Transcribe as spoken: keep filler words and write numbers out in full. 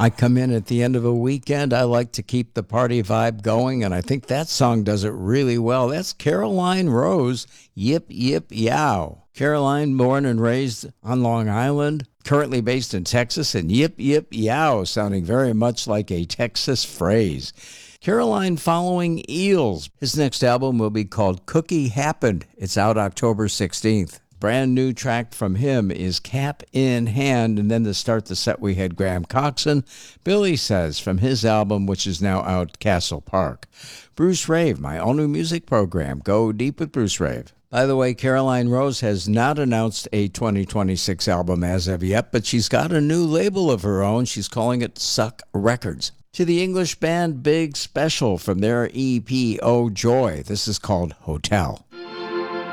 I come in at the end of a weekend. I like to keep the party vibe going, and I think that song does it really well. That's Caroline Rose, Yip Yip Yow. Caroline, born and raised on Long Island, currently based in Texas, and Yip Yip Yow, sounding very much like a Texas phrase. Caroline following Eels. His next album will be called Cookie Happened. It's out October sixteenth. Brand new track from him is Cap in Hand, and then to start the set we had Graham Coxon, Billy Says, from his album, which is now out, Castle Park. Bruce Rave, my all-new music program, Go Deep with Bruce Rave. By the way, Caroline Rose has not announced a twenty twenty-six album as of yet, but she's got a new label of her own. She's calling it Suck Records. To the English band Big Special from their E P, Oh Joy. This is called Hotel.